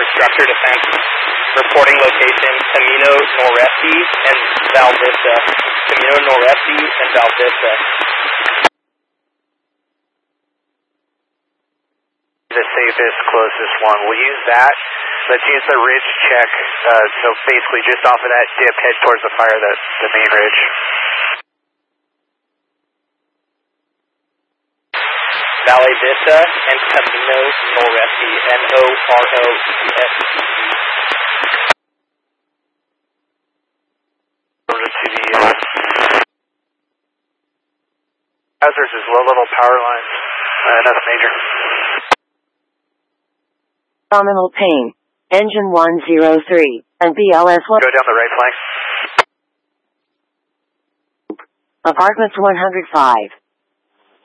Structure Defense. Reporting location, Camino Noreste and Val Vista. Camino Noreste and Val Vista. The safest, closest one. We'll use that. Let's use the ridge check. So basically just off of that dip, head towards the fire, the main ridge. Valle Vista and Camino Noreste, N-O-R-O-E-S-T-E. Over to the hazards is low-level power lines. Nothing major. Nominal pain. Engine 103 and BLS 1. Go down the right flank. Apartments 105.